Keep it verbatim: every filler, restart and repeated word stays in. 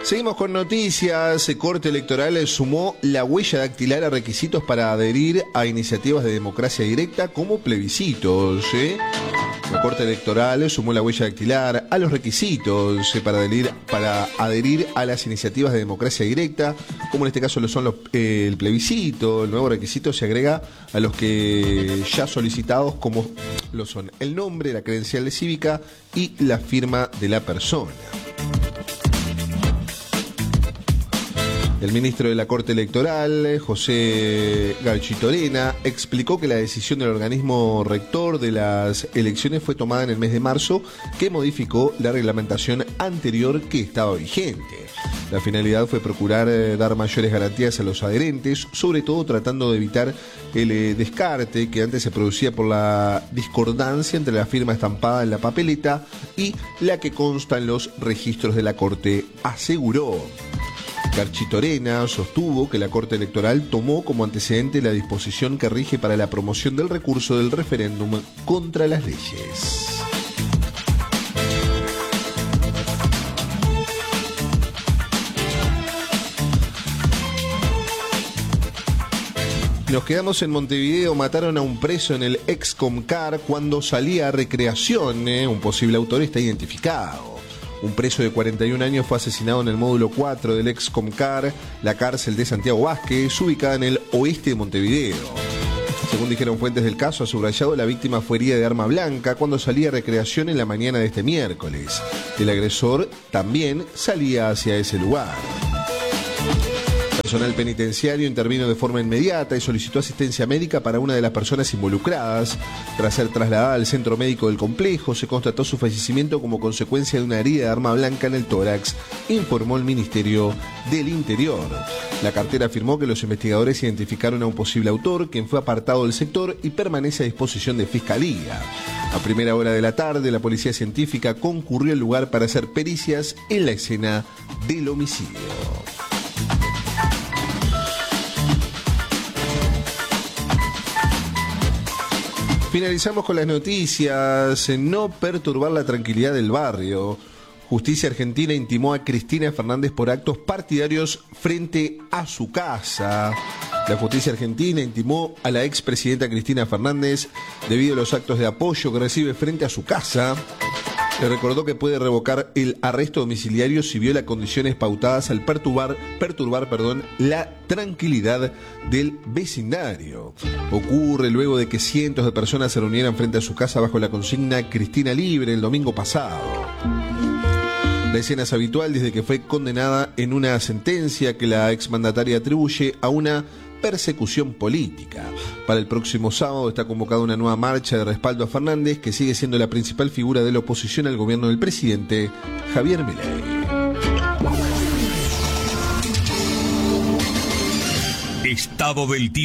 Seguimos con noticias. Corte Electoral sumó la huella dactilar a requisitos para adherir a iniciativas de democracia directa como plebiscitos. ¿eh? La Corte Electoral sumó la huella dactilar a los requisitos ¿eh? para, adherir, para adherir a las iniciativas de democracia directa, como en este caso lo son los, eh, el plebiscito. El nuevo requisito se agrega a los que ya solicitados, como lo son el nombre, la credencial de cívica y la firma de la persona. El ministro de la Corte Electoral, José Garchitorena, explicó que la decisión del organismo rector de las elecciones fue tomada en el mes de marzo, que modificó la reglamentación anterior que estaba vigente. La finalidad fue procurar eh, dar mayores garantías a los adherentes, sobre todo tratando de evitar el eh, descarte que antes se producía por la discordancia entre la firma estampada en la papeleta y la que consta en los registros de la Corte, aseguró. Garchitorena sostuvo que la Corte Electoral tomó como antecedente la disposición que rige para la promoción del recurso del referéndum contra las leyes. Nos quedamos en Montevideo. Mataron a un preso en el Excomcar cuando salía a recreación. ¿eh? Un posible autor está identificado. Un preso de cuarenta y un años fue asesinado en el módulo cuatro del Excomcar, la cárcel de Santiago Vázquez, ubicada en el oeste de Montevideo. Según dijeron fuentes del caso, a subrayado, la víctima fue herida de arma blanca cuando salía a recreación en la mañana de este miércoles. El agresor también salía hacia ese lugar. El personal penitenciario intervino de forma inmediata y solicitó asistencia médica para una de las personas involucradas. Tras ser trasladada al centro médico del complejo, se constató su fallecimiento como consecuencia de una herida de arma blanca en el tórax, informó el Ministerio del Interior. La cartera afirmó que los investigadores identificaron a un posible autor, quien fue apartado del sector y permanece a disposición de Fiscalía. A primera hora de la tarde, la policía científica concurrió al lugar para hacer pericias en la escena del homicidio. Finalizamos con las noticias. No perturbar la tranquilidad del barrio. Justicia Argentina intimó a Cristina Fernández por actos partidarios frente a su casa. La Justicia Argentina intimó a la expresidenta Cristina Fernández debido a los actos de apoyo que recibe frente a su casa. Le recordó que puede revocar el arresto domiciliario si viola condiciones pautadas al perturbar, perturbar perdón, la tranquilidad del vecindario. Ocurre luego de que cientos de personas se reunieran frente a su casa bajo la consigna Cristina Libre el domingo pasado. La escena es habitual desde que fue condenada en una sentencia que la exmandataria atribuye a una persecución política. Para el próximo sábado está convocada una nueva marcha de respaldo a Fernández, que sigue siendo la principal figura de la oposición al gobierno del presidente Javier Milei. Estado del tiempo.